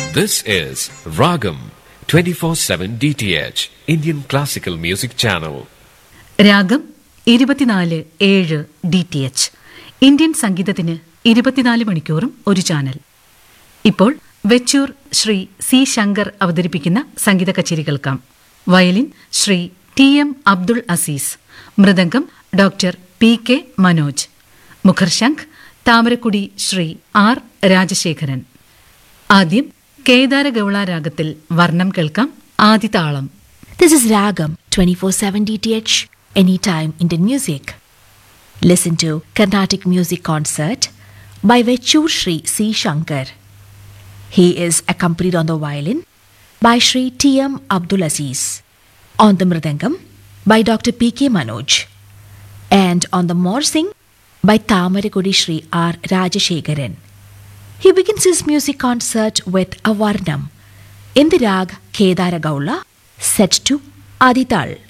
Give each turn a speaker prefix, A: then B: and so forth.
A: This is Ragam 24/7 DTH Indian Classical Music Channel.
B: രാഗം 24/7 DTH Indian സംഗീതത്തിന് 24 മണിക്കൂറും ഒരു ചാനൽ. ഇപ്പോൾ വെച്ചൂർ ശ്രീ സി ശങ്കർ അവതരിപ്പിക്കുന്ന സംഗീത കച്ചേരി കേൾക്കാം. Violin Shri TM Abdul Azeez, mridangam doctor PK Manoj, മുഖർശംഖ് Thamarakudy Shri R Rajasekharan. ആദ്യം കേദാരഗൗള രാഗത്തിൽ വർണ്ണം കേൾക്കാം. ആദിതാളം.
C: This is Ragam 24/7 DTH Anytime Indian Music. Listen to Carnatic Music Concert by Vechur Shri C. Shankar. He is accompanied on the violin by Shri TM Abdul Aziz, on the mridangam by Dr. PK Manoj, and on the morsing by Thamaragudi Shri R. Rajashekharan. He begins his music concert with a varnam in the rag Kedara Gaula, set to Adital.